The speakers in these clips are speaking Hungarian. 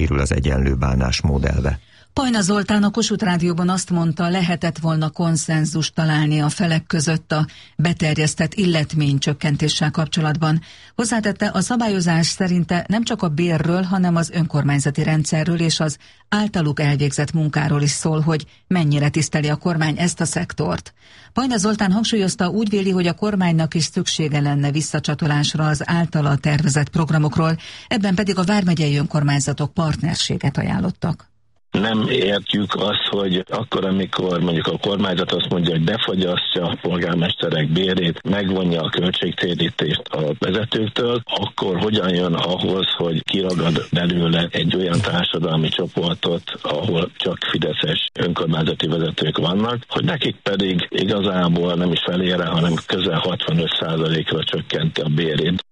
sérül az egyenlő bánásmód elve. Pajna Zoltán a Kossuth Rádióban azt mondta, lehetett volna konszenzust találni a felek között a beterjesztett illetménycsökkentéssel kapcsolatban. Hozzátette, a szabályozás szerinte nem csak a bérről, hanem az önkormányzati rendszerről és az általuk elvégzett munkáról is szól, hogy mennyire tiszteli a kormány ezt a szektort. Pajna Zoltán hangsúlyozta, úgy véli, hogy a kormánynak is szüksége lenne visszacsatolásra az általa tervezett programokról, ebben pedig a vármegyei önkormányzatok partnerséget ajánlottak. Nem értjük azt, hogy akkor, amikor mondjuk a kormányzat azt mondja, hogy befagyasztja a polgármesterek bérét, megvonja a költségtérítést a vezetőktől, akkor hogyan jön ahhoz, hogy kiragad belőle egy olyan társadalmi csoportot, ahol csak fideszes önkormányzati vezetők vannak, hogy nekik pedig igazából nem is felére, hanem közel 65%-ra csökkenti a bérét.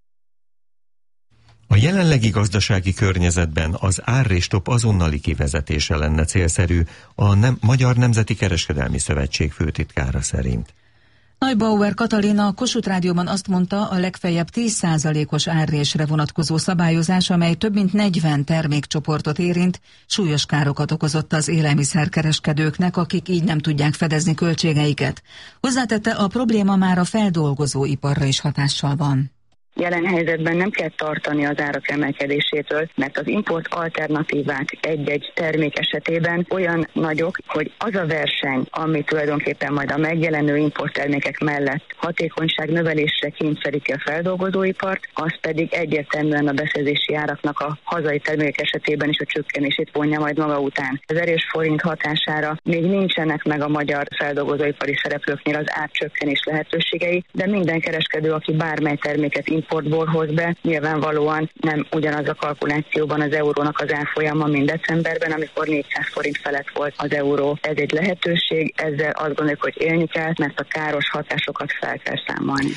A jelenlegi gazdasági környezetben az árrés-stop azonnali kivezetése lenne célszerű, a Magyar Nemzeti Kereskedelmi Szövetség főtitkára szerint. Neubauer Katalin a Kossuth Rádióban azt mondta, a legfeljebb 10%-os árrésre vonatkozó szabályozás, amely több mint 40 termékcsoportot érint, súlyos károkat okozott az élelmiszerkereskedőknek, akik így nem tudják fedezni költségeiket. Hozzátette, a probléma már a feldolgozóiparra is hatással van. Jelen helyzetben nem kell tartani az árak emelkedésétől, mert az import alternatívák egy-egy termék esetében olyan nagyok, hogy az a verseny, ami tulajdonképpen majd a megjelenő importtermékek mellett hatékonyság növelésre kényszeríti a feldolgozóipart, az pedig egyértelműen a beszerzési áraknak a hazai termékek esetében is a csökkenését vonja majd maga után. Az erős forint hatására még nincsenek meg a magyar feldolgozóipari szereplőknél az árcsökkenés lehetőségei, de minden kereskedő, aki bármely terméket importból hoz be, nyilvánvalóan nem ugyanaz a kalkulációban az eurónak az árfolyama, mint decemberben, amikor 400 forint felett volt az euró. Ez egy lehetőség, ezzel azt gondoljuk, hogy élni kell, mert a káros hatásokat fel kell számolni.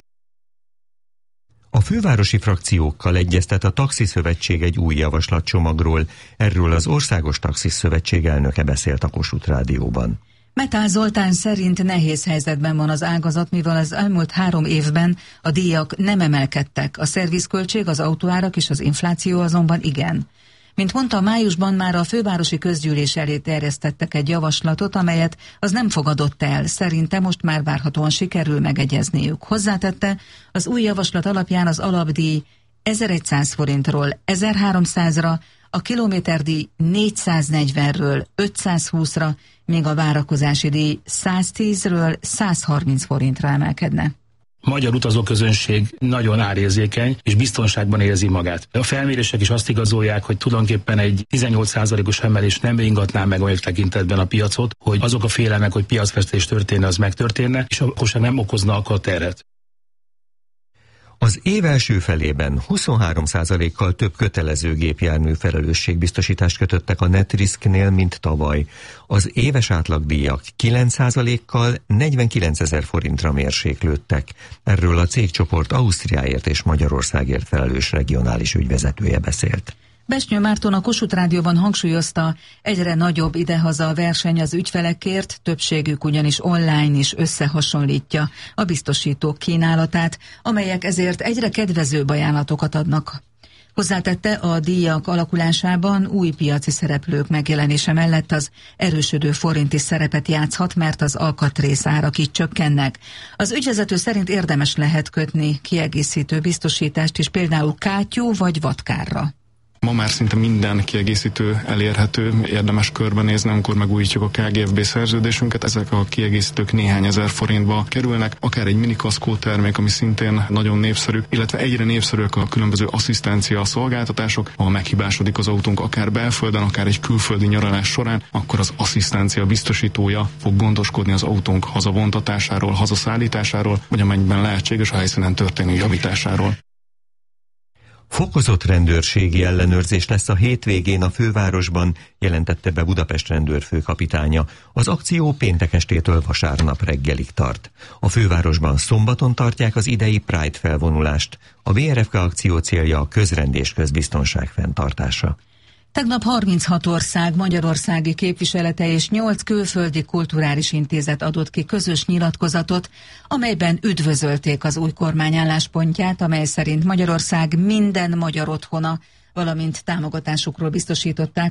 A fővárosi frakciókkal egyeztet a Taxiszövetség egy új javaslatcsomagról. Erről az Országos Taxiszövetség elnöke beszélt a Kossuth Rádióban. Metál Zoltán szerint nehéz helyzetben van az ágazat, mivel az elmúlt 3 évben a díjak nem emelkedtek, a szervizköltség, az autóárak és az infláció azonban igen. Mint mondta, májusban már a fővárosi közgyűlés elé terjesztettek egy javaslatot, amelyet az nem fogadott el. Szerinte most már várhatóan sikerül megegyezniük. Hozzátette, az új javaslat alapján az alapdíj 1100 forintról 1300-ra, a kilométerdíj 440-ről 520-ra, míg a várakozási díj 110-ről 130 forintra emelkedne. A magyar utazóközönség nagyon árérzékeny és biztonságban érzi magát. A felmérések is azt igazolják, hogy tulajdonképpen egy 18%-os emelés nem ingatná meg olyan tekintetben a piacot, hogy azok a félelmek, hogy piacvesztés történne, az megtörténne, és akkor sem nem okozna akkor terhet. Az év első felében 23%-kal több kötelező gépjármű felelősségbiztosítást kötöttek a Netrisknél, mint tavaly. Az éves átlagdíjak 9%-kal 49 000 forintra mérséklődtek. Erről a cégcsoport Ausztriáért és Magyarországért felelős regionális ügyvezetője beszélt. Besnyő Márton a Kossuth Rádióban hangsúlyozta, egyre nagyobb idehaza a verseny az ügyfelekért, többségük ugyanis online is összehasonlítja a biztosítók kínálatát, amelyek ezért egyre kedvezőbb ajánlatokat adnak. Hozzátette, a díjak alakulásában új piaci szereplők megjelenése mellett az erősödő forint is szerepet játszhat, mert az alkatrészárak így csökkennek. Az ügyvezető szerint érdemes lehet kötni kiegészítő biztosítást is, például kátyú vagy vadkárra. Ma már szinte minden kiegészítő elérhető, érdemes körbenézni, amikor megújítjuk a KGFB szerződésünket. Ezek a kiegészítők néhány ezer forintba kerülnek, akár egy minikaszkó termék, ami szintén nagyon népszerű, illetve egyre népszerűek a különböző asszisztencia szolgáltatások. Ha meghibásodik az autónk akár belföldön, akár egy külföldi nyaralás során, akkor az asszisztencia biztosítója fog gondoskodni az autónk hazavontatásáról, hazaszállításáról, vagy amennyiben lehetséges a helyszínen történő javításáról. Fokozott rendőrségi ellenőrzés lesz a hétvégén a fővárosban, jelentette be Budapest rendőrfőkapitánya. Az akció péntek estétől vasárnap reggelig tart. A fővárosban szombaton tartják az idei Pride felvonulást. A BRFK akció célja a közrend és közbiztonság fenntartása. Tegnap 36 ország magyarországi képviselete és 8 külföldi kulturális intézet adott ki közös nyilatkozatot, amelyben üdvözölték az új kormány álláspontját, amely szerint Magyarország minden magyar otthona, valamint támogatásukról biztosították,